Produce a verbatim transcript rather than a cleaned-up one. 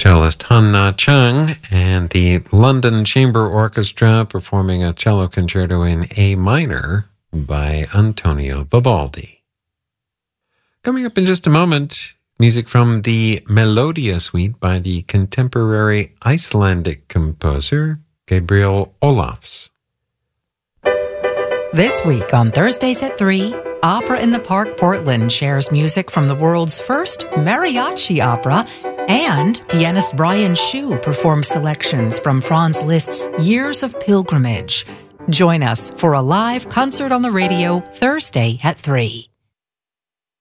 Cellist Han-Na Chung and the London Chamber Orchestra performing a cello concerto in A minor by Antonio Vivaldi. Coming up in just a moment, music from the Melodia Suite by the contemporary Icelandic composer Gabriel Olafs. This week on Thursdays at three, Opera in the Park Portland shares music from the world's first mariachi opera, and pianist Brian Shu performs selections from Franz Liszt's Years of Pilgrimage. Join us for a live concert on the radio Thursday at three.